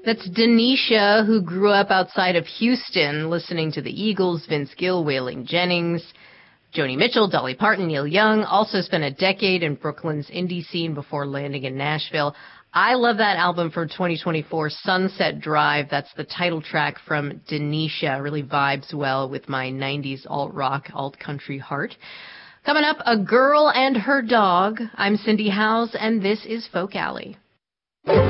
That's Denisha, who grew up outside of Houston, listening to the Eagles, Vince Gill, Waylon Jennings, Joni Mitchell, Dolly Parton, Neil Young. Also spent a decade in Brooklyn's indie scene before landing in Nashville. I love that album from 2024, Sunset Drive. That's the title track from Denisha. Really vibes well with my 90s alt-rock, alt-country heart. Coming up, A Girl and Her Dog. I'm Cindy Howes, and this is Folk Alley.